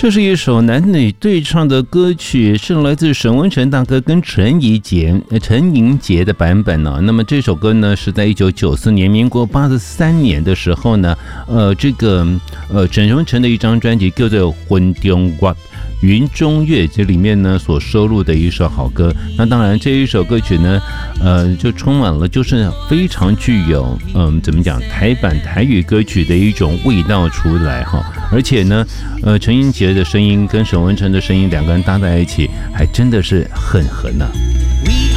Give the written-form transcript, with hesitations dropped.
这是一首男女对唱的歌曲，是来自沈文程大哥跟陈莹洁的版本呢。那么这首歌呢，是在1994年，民国83年的时候呢，沈文程的一张专辑叫做《魂中月》。云中月这里面呢所收录的一首好歌，那当然这一首歌曲呢，就充满了就是非常具有怎么讲台版台语歌曲的一种味道出来哈，而且呢，陈英杰的声音跟沈文程的声音两个人搭在一起，还真的是很合呢。